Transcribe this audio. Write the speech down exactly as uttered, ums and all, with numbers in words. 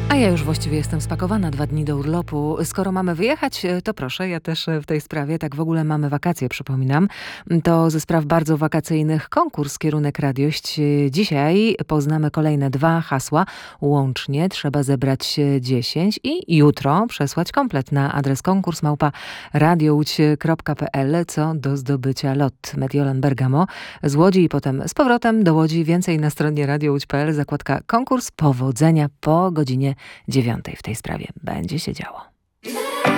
A ja już właściwie jestem spakowana, dwa dni do urlopu. Skoro mamy wyjechać, to proszę, ja też w tej sprawie, tak w ogóle mamy wakacje, przypominam. To ze spraw bardzo wakacyjnych konkurs Kierunek Radiość. Dzisiaj poznamy kolejne dwa hasła. Łącznie trzeba zebrać dziesięć i jutro przesłać komplet na adres konkurs małpa radiołódź kropka pe el, co do zdobycia lot. Mediolan Bergamo z Łodzi i potem z powrotem do Łodzi. Więcej na stronie radiołódź kropka pe el, zakładka konkurs. Powodzenia po godzinie dziewiątej w tej sprawie będzie się działo.